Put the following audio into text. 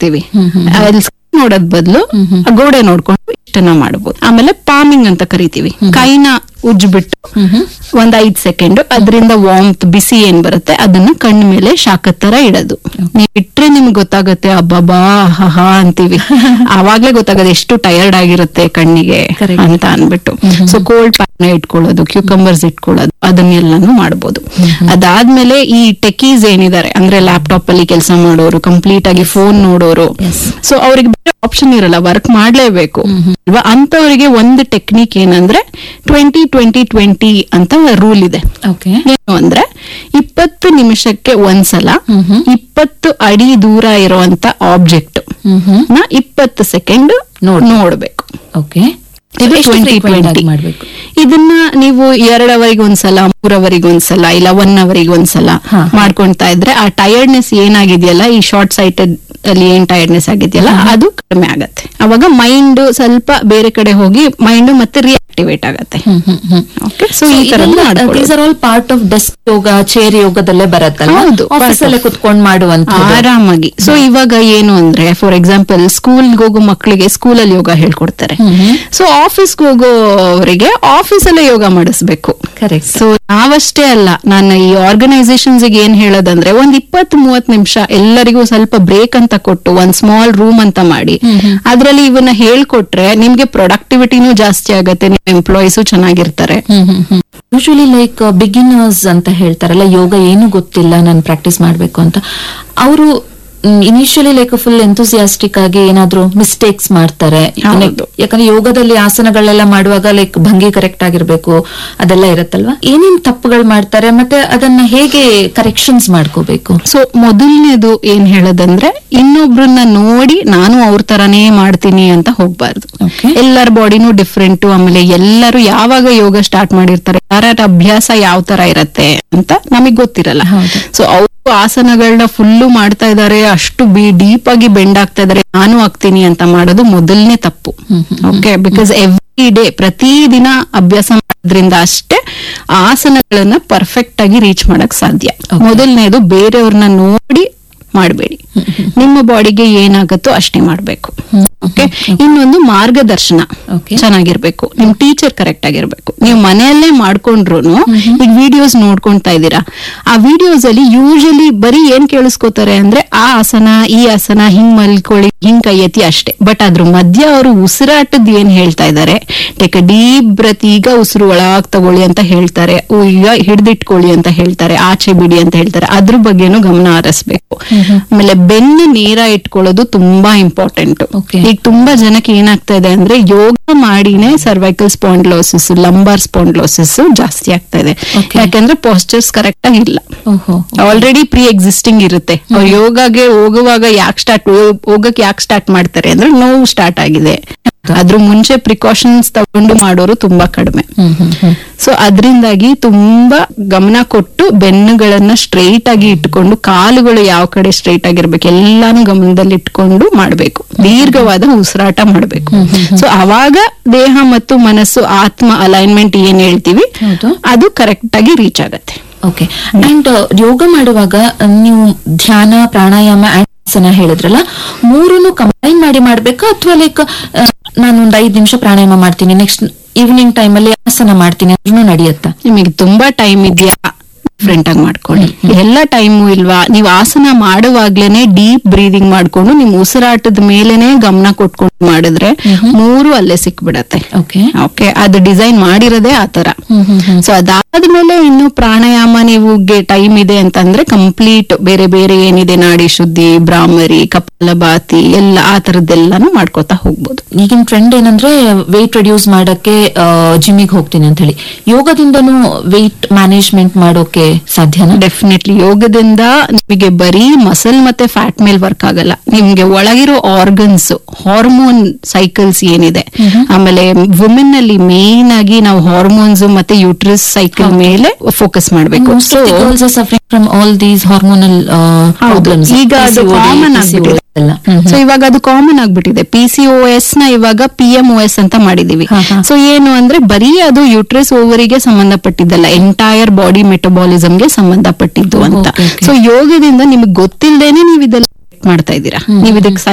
ನೋಡ್ತೀವಿ, ಅಲ್ಲಿ ನೋಡೋದ್ ಬದಲು ಗೋಡೆ ನೋಡ್ಕೊಂಡು ಇಷ್ಟನ್ನ ಮಾಡಬಹುದು. ಆಮೇಲೆ ಪಾಮಿಂಗ್ ಅಂತ ಕರಿತೀವಿ, ಕೈನ ಉಜ್ಬಿಟ್ಟು 5 ಸೆಕೆಂಡ್ ಅದರಿಂದ ವಾರ್ಮ್ತ್ ಬಿಸಿ ಏನ್ ಬರುತ್ತೆ ಅದನ್ನ ಕಣ್ಣ ಮೇಲೆ ಶಾಖದ ತರ ಇಡೋದು. ನೀವ್ ಇಟ್ರೆ ನಿಮ್ಗೆ ಗೊತ್ತಾಗತ್ತೆ ಅಬ್ಬಬ್ಬಾ ಹಾ ಅಂತೀವಿ, ಆವಾಗ್ಲೇ ಗೊತ್ತಾಗತ್ತೆ ಎಷ್ಟು ಟಯರ್ಡ್ ಆಗಿರುತ್ತೆ ಕಣ್ಣಿಗೆ ಅಂತ ಅನ್ಬಿಟ್ಟು. ಸೊ ಕೋಲ್ಡ್ ಪ್ಯಾನ್ ಇಟ್ಕೊಳ್ಳೋದು, ಕ್ಯೂಕಂಬರ್ಸ್ ಇಟ್ಕೊಳ್ಳೋದು, ಅದನ್ನೆಲ್ಲಾನು ಮಾಡ್ಬೋದು. ಅದಾದ್ಮೇಲೆ ಈ ಟೆಕೀಸ್ ಏನಿದ್ದಾರೆ ಅಂದ್ರೆ ಲ್ಯಾಪ್ಟಾಪ್ ಅಲ್ಲಿ ಕೆಲಸ ಮಾಡೋರು, ಕಂಪ್ಲೀಟ್ ಆಗಿ ಫೋನ್ ನೋಡೋರು, ಸೊ ಅವ್ರಿಗೆ ಬೇರೆ ಆಪ್ಷನ್ ಇರಲ್ಲ, ವರ್ಕ್ ಮಾಡ್ಲೇಬೇಕು ಅಲ್ವಾ. ಅಂತವರಿಗೆ ಒಂದು ಟೆಕ್ನಿಕ್ ಏನಂದ್ರೆ 20-20-20 ಅಂತ ರೂಲ್ ಇದೆ. ಏನು ಅಂದ್ರೆ 20 ನಿಮಿಷಕ್ಕೆ ಒಂದ್ಸಲ 20 ಅಡಿ ದೂರ ಇರುವಂತ ಆಬ್ಜೆಕ್ಟ್ ನ 20 ಸೆಕೆಂಡ್ ನೋಡ್ಬೇಕು. ಇದು 20-20 ಇದನ್ನ ನೀವು 2 ಅವರಿಗೆ ಒಂದ್ಸಲ, 3 ಅವರಿಗೆ ಒಂದ್ಸಲ, ಇಲ್ಲ 1 ಅವರಿಗೆ ಒಂದ್ಸಲ ಮಾಡ್ಕೊಂತಾ ಇದ್ರೆ ಆ ಟಯರ್ಡ್ನೆಸ್ ಏನಾಗಿದೆಯಲ್ಲ, ಈ ಶಾರ್ಟ್ ಸೈಟೆಡ್ ಅಲ್ಲಿ ಏನ್ ಟಯರ್ಡ್ನೆಸ್ ಆಗಿದೆಯಲ್ಲ ಅದು ಕಡಿಮೆ ಆಗತ್ತೆ. ಅವಾಗ ಮೈಂಡ್ ಸ್ವಲ್ಪ ಬೇರೆ ಕಡೆ ಹೋಗಿ ಮೈಂಡ್ ಮತ್ತೆ ರಿಯಾಕ್ಟಿವೇಟ್ ಆಗತ್ತೆ. ಸೊ ಈ ತರ part of desk yoga, chair ಯೋಗದಲ್ಲೇ ಬರತ್ತಲ್ಲ, ಕುತ್ಕೊಂಡು ಮಾಡುವಂತ ಆರಾಮಾಗಿ. ಸೊ ಇವಾಗ ಏನು ಅಂದ್ರೆ ಫಾರ್ ಎಕ್ಸಾಂಪಲ್ ಸ್ಕೂಲ್ಗೆ ಹೋಗೋ ಮಕ್ಕಳಿಗೆ ಸ್ಕೂಲಲ್ಲಿ ಯೋಗ ಹೇಳ್ಕೊಡ್ತಾರೆ. ಸೊ ಆಫೀಸ್ಗೆ ಹೋಗೋವರಿಗೆ ಆಫೀಸ್ ಅಲ್ಲೇ ಯೋಗ ಮಾಡಿಸ್ಬೇಕು. ಸೊ ನಾವಷ್ಟೇ ಅಲ್ಲ, ನಾನು ಈ ಆರ್ಗನೈಸೇಷನ್ಸ್ ಏನ್ ಹೇಳೋದಂದ್ರೆ ಒಂದ್ 20-30 ನಿಮಿಷ ಎಲ್ಲರಿಗೂ ಸ್ವಲ್ಪ ಬ್ರೇಕ್ ಅಂತ ಕೊಟ್ಟು ಒಂದ್ ಸ್ಮಾಲ್ ರೂಮ್ ಅಂತ ಮಾಡಿ ಅದ್ರಲ್ಲಿ ಇವನ್ನ ಹೇಳ್ಕೊಟ್ರೆ ನಿಮ್ಗೆ ಪ್ರೊಡಕ್ಟಿವಿಟಿನೂ ಜಾಸ್ತಿ ಆಗತ್ತೆ, ನಿಮ್ ಎಂಪ್ಲಾಯೀಸು ಚೆನ್ನಾಗಿರ್ತಾರೆ. ಯೂಶುವಲಿ ಲೈಕ್ ಬಿಗಿನರ್ಸ್ ಅಂತ ಹೇಳ್ತಾರಲ್ಲ, ಯೋಗ ಏನು ಗೊತ್ತಿಲ್ಲ ನಾನು ಪ್ರಾಕ್ಟೀಸ್ ಮಾಡ್ಬೇಕು ಅಂತ, ಅವರು ಇನಿಷಿಯಲಿ ಲೈಕ್ ಫುಲ್ ಎಂಥೂಸಿಯಾಸ್ಟಿಕ್ ಆಗಿ ಏನಾದ್ರು ಮಿಸ್ಟೇಕ್ಸ್ ಮಾಡ್ತಾರೆ. ಯಾಕಂದ್ರೆ ಯೋಗದಲ್ಲಿ ಆಸನಗಳೆಲ್ಲ ಮಾಡುವಾಗ ಲೈಕ್ ಭಂಗಿ ಕರೆಕ್ಟ್ ಆಗಿರ್ಬೇಕು, ಅದೆಲ್ಲ ಇರತ್ತಲ್ವಾ. ಏನೇನ್ ತಪ್ಪುಗಳು ಮಾಡ್ತಾರೆ ಮತ್ತೆ ಅದನ್ನ ಹೇಗೆ ಕರೆಕ್ಷನ್ಸ್ ಮಾಡ್ಕೋಬೇಕು? ಸೊ ಮೊದಲನೇದು ಏನ್ ಹೇಳೋದಂದ್ರೆ ಇನ್ನೊಬ್ರನ್ನ ನೋಡಿ ನಾನು ಅವ್ರ ತರಾನೇ ಮಾಡ್ತೀನಿ ಅಂತ ಹೋಗ್ಬಾರ್ದು. ಎಲ್ಲರ ಬಾಡಿನೂ ಡಿಫ್ರೆಂಟ್. ಆಮೇಲೆ ಎಲ್ಲರೂ ಯಾವಾಗ ಯೋಗ ಸ್ಟಾರ್ಟ್ ಮಾಡಿರ್ತಾರೆ, ಯಾರ ಅಭ್ಯಾಸ ಯಾವ ತರ ಇರತ್ತೆ ಅಂತ ನಮಗ್ ಗೊತ್ತಿರಲ್ಲ. ಸೊ ಅವ್ರು ಆಸನಗಳನ್ನ ಫುಲ್ಲು ಮಾಡ್ತಾ ಇದಾರೆ, ಅಷ್ಟು ಡೀಪ್ ಆಗಿ ಬೆಂಡ್ ಆಗ್ತಾ ಇದಾರೆ, ನಾನು ಆಗ್ತೀನಿ ಅಂತ ಮಾಡೋದು ಮೊದಲನೇ ತಪ್ಪು. ಓಕೆ, ಬಿಕಾಸ್ ಎವ್ರಿ ಡೇ ಪ್ರತಿದಿನ ಅಭ್ಯಾಸ ಮಾಡೋದ್ರಿಂದ ಅಷ್ಟೇ ಆಸನಗಳನ್ನ ಪರ್ಫೆಕ್ಟ್ ಆಗಿ ರೀಚ್ ಮಾಡಕ್ ಸಾಧ್ಯ. ಮೊದಲನೇದು ಬೇರೆಯವ್ರನ್ನ ನೋಡಿ ಮಾಡಬೇಡಿ, ನಿಮ್ಮ ಬಾಡಿಗೆ ಏನಾಗತ್ತೋ ಅಷ್ಟೇ ಮಾಡ್ಬೇಕು. ಓಕೆ, ಇನ್ನೊಂದು ಮಾರ್ಗದರ್ಶನ ಚೆನ್ನಾಗಿರ್ಬೇಕು, ನಿಮ್ ಟೀಚರ್ ಕರೆಕ್ಟ್ ಆಗಿರ್ಬೇಕು. ನೀವು ಮನೆಯಲ್ಲೇ ಮಾಡ್ಕೊಂಡ್ರು ಈಗ ವಿಡಿಯೋಸ್ ನೋಡ್ಕೊಂತಾ ಇದ್ದೀರಾ, ಆ ವಿಡಿಯೋಸ್ ಅಲ್ಲಿ ಯೂಶಲಿ ಬರೀ ಏನ್ ಕೇಳಿಸ್ಕೋತಾರೆ ಅಂದ್ರೆ ಆ ಆಸನ ಈ ಆಸನ ಹಿಂಗ್ ಮಲ್ಕೊಳ್ಳಿ, ಹಿಂಗ್ ಕೈ ಎತ್ತಿ ಅಷ್ಟೇ. ಬಟ್ ಅದ್ರ ಮಧ್ಯ ಅವರು ಉಸಿರಾಟದ್ ಏನ್ ಹೇಳ್ತಾ ಇದ್ದಾರೆ, ಟೇಕ್ ಅ ಡೀಪ್ ಬ್ರೆತ್, ಈಗ ಉಸಿರು ಒಳಗ್ ತಗೊಳ್ಳಿ ಅಂತ ಹೇಳ್ತಾರೆ, ಈಗ ಹಿಡ್ದಿಟ್ಕೊಳ್ಳಿ ಅಂತ ಹೇಳ್ತಾರೆ, ಆಚೆ ಬಿಡಿ ಅಂತ ಹೇಳ್ತಾರೆ, ಅದ್ರ ಬಗ್ಗೆನೂ ಗಮನ ಹರಿಸ್ಬೇಕು. ಆಮೇಲೆ ಬೆನ್ನು ನೇರ ಇಟ್ಕೊಳ್ಳೋದು ತುಂಬಾ ಇಂಪಾರ್ಟೆಂಟ್. ಈಗ ತುಂಬಾ ಜನಕ್ಕೆ ಏನಾಗ್ತಾ ಇದೆ ಅಂದ್ರೆ ಯೋಗ ಮಾಡಿನೇ ಸರ್ವೈಕಲ್ ಸ್ಪಾಂಡ್ಲೋಸಿಸ್, ಲಂಬಾರ್ ಸ್ಪಾಂಡ್ಲೋಸಿಸ್ ಜಾಸ್ತಿ ಆಗ್ತಾ ಇದೆ. ಯಾಕಂದ್ರೆ ಪಾಸ್ಚರ್ಸ್ ಕರೆಕ್ಟ್ ಆಗಿ ಇಲ್ಲ, ಆಲ್ರೆಡಿ ಪ್ರೀ ಎಕ್ಸಿಸ್ಟಿಂಗ್ ಇರುತ್ತೆ. ಅವ್ರು ಯೋಗಕ್ಕೆ ಹೋಗುವಾಗ ಹೋಗಕ್ಕೆ ಯಾಕೆ ಸ್ಟಾರ್ಟ್ ಮಾಡ್ತಾರೆ ಅಂದ್ರೆ ನೋವು ಸ್ಟಾರ್ಟ್ ಆಗಿದೆ, ಅದ್ರ ಮುಂಚೆ ಪ್ರಿಕಾಷನ್ಸ್ ತಗೊಂಡು ಮಾಡೋರು ತುಂಬಾ ಕಡಿಮೆ. ಸೊ ಅದರಿಂದಾಗಿ ತುಂಬಾ ಗಮನ ಕೊಟ್ಟು ಬೆನ್ನುಗಳನ್ನ ಸ್ಟ್ರೈಟ್ ಆಗಿ ಇಟ್ಕೊಂಡು, ಕಾಲುಗಳು ಯಾವ ಕಡೆ ಸ್ಟ್ರೈಟ್ ಆಗಿರ್ಬೇಕು ಎಲ್ಲಾನು ಗಮನದಲ್ಲಿ ಇಟ್ಕೊಂಡು ಮಾಡ್ಬೇಕು, ದೀರ್ಘವಾದ ಉಸಿರಾಟ ಮಾಡ್ಬೇಕು. ಸೊ ಅವಾಗ ದೇಹ ಮತ್ತು ಮನಸ್ಸು, ಆತ್ಮ ಅಲೈನ್ಮೆಂಟ್ ಏನ್ ಹೇಳ್ತೀವಿ ಅದು ಕರೆಕ್ಟ್ ಆಗಿ ರೀಚ್ ಆಗತ್ತೆ. ಓಕೆ, ಅಂಡ್ ಯೋಗ ಮಾಡುವಾಗ ನೀವು ಧ್ಯಾನ, ಪ್ರಾಣಾಯಾಮ ಅಂಡ್ ಆಸನ ಹೇಳಿದ್ರಲ್ಲ, ಮೂರನ್ನು ಕಂಬೈನ್ ಮಾಡಿ ಮಾಡ್ಬೇಕಾ ಅಥವಾ ಲೈಕ್ ನಾನು ಒಂದ್ 5 ನಿಮಿಷ ಪ್ರಾಣಾಯಾಮ ಮಾಡ್ತೀನಿ, ನೆಕ್ಸ್ಟ್ ಈವ್ನಿಂಗ್ ಟೈಮ್ ಅಲ್ಲಿ ಆಸನ ಮಾಡ್ತೀನಿ ಅದನ್ನು ನಡೆಯುತ್ತಾ? ನಿಮಗೆ ತುಂಬಾ ಟೈಮ್ ಇದೆಯಾ ಡಿಫ್ರೆಂಟ್ ಆಗಿ ಮಾಡ್ಕೊಳ್ಳಿ. ಎಲ್ಲ ಟೈಮು ಇಲ್ವಾ, ನೀವು ಆಸನ ಮಾಡುವಾಗ್ಲೇನೆ ಡೀಪ್ ಬ್ರೀದಿಂಗ್ ಮಾಡ್ಕೊಂಡು ನಿಮ್ ಉಸಿರಾಟದ ಮೇಲೆನೆ ಗಮನ ಕೊಟ್ಕೊಂಡು ಮಾಡಿದ್ರೆ 3 ಅಲ್ಲೇ ಸಿಕ್ಬಿಡತ್ತೆ. ಓಕೆ, ಅದು ಡಿಸೈನ್ ಮಾಡಿರೋದೇ ಆತರ. ಸೊ ಅದಾದ್ಮೇಲೆ ಇನ್ನು ಪ್ರಾಣಾಯಾಮ ನೀವು ಟೈಮ್ ಇದೆ ಅಂತಂದ್ರೆ ಕಂಪ್ಲೀಟ್ ಬೇರೆ ಬೇರೆ ಏನಿದೆ, ನಾಡಿ ಶುದ್ಧಿ, ಭ್ರಾಮರಿ, ಕಪಾಲಭಾತಿ ಎಲ್ಲ ಆ ತರದ್ದೆಲ್ಲಾನು ಮಾಡ್ಕೋತಾ ಹೋಗ್ಬೋದು. ಈಗಿನ ಟ್ರೆಂಡ್ ಏನಂದ್ರೆ ವೆಯ್ಟ್ ರಿಡ್ಯೂಸ್ ಮಾಡಕ್ಕೆ ಜಿಮ್ಮಿಗೆ ಹೋಗ್ತೀನಿ ಅಂತ ಹೇಳಿ, ಯೋಗದಿಂದನೂ ವೆಯ್ಟ್ ಮ್ಯಾನೇಜ್ಮೆಂಟ್ ಮಾಡೋಕೆ ಸಾಧ್ಯನಾ? ಡೆಫಿನೆಟ್ಲಿ. ಯೋಗದಿಂದ ನಿಮಗೆ ಬರೀ ಮಸಲ್ ಮತ್ತೆ ಫ್ಯಾಟ್ ಮೇಲೆ ವರ್ಕ್ ಆಗಲ್ಲ, ನಿಮ್ಗೆ ಒಳಗಿರೋ ಆರ್ಗನ್ಸ್, ಹಾರ್ಮೋನ್ ಸೈಕಲ್ಸ್ ಏನಿದೆ, ಆಮೇಲೆ ವುಮೆನ್ ಅಲ್ಲಿ ಮೇನ್ ಆಗಿ ನಾವು ಹಾರ್ಮೋನ್ಸ್ ಮತ್ತೆ ಯೂಟ್ರಸ್ ಸೈಕಲ್ ಮೇಲೆ ಫೋಕಸ್ ಮಾಡ್ಬೇಕು. ಈಗ ಅದು ಕಾಮನ್ ಆಗ್ಬಿಟ್ಟಿದೆ. ಸೊ ಇವಾಗ ಅದು ಕಾಮನ್ ಆಗ್ಬಿಟ್ಟಿದೆ. PCOS ನ ಇವಾಗ PMOS ಅಂತ ಮಾಡಿದೀವಿ. ಸೊ ಏನು ಅಂದ್ರೆ ಬರೀ ಅದು ಯೂಟ್ರಸ್ ಓವರಿಗೆ ಸಂಬಂಧಪಟ್ಟಿದ್ದಲ್ಲ, ಎಂಟೈರ್ ಬಾಡಿ ಮೆಟಬಾಲಿಸಮ್ಗೆ ಸಂಬಂಧಪಟ್ಟಿದ್ದು ಅಂತ. ಸೊ ಯೋಗದಿಂದ ನಿಮ್ಗೆ ಗೊತ್ತಿಲ್ಲದೇನೆ ನೀವು ಇದೆಲ್ಲ ಮಾಡ್ತಾ ಇದ್ದೀರಾ, ನೀವು ಇದಕ್ಕೆ